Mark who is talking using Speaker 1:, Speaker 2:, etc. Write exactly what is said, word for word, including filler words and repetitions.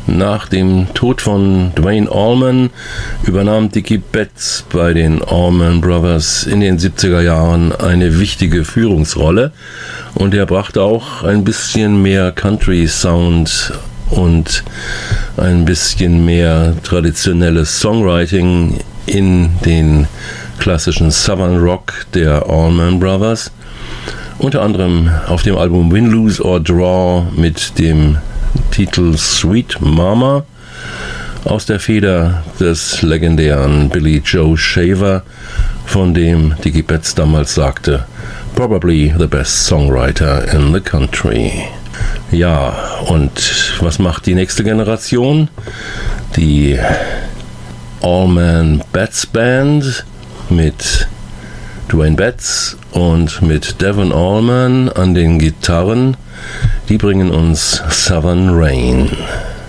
Speaker 1: Nach dem Tod von Duane Allman übernahm Dickie Betts bei den Allman Brothers in den siebziger Jahren eine wichtige Führungsrolle und er brachte auch ein bisschen mehr Country-Sound und ein bisschen mehr traditionelles Songwriting in den klassischen Southern Rock der Allman Brothers. Unter anderem auf dem Album Win, Lose or Draw mit dem Titel Sweet Mama aus der Feder des legendären Billy Joe Shaver, von dem Dickie Betts damals sagte, probably the best songwriter in the country. Ja, und was macht die nächste Generation? Die Allman Betts Band mit Duane Betts und mit Devon Allman an den Gitarren, die bringen uns Southern Rain.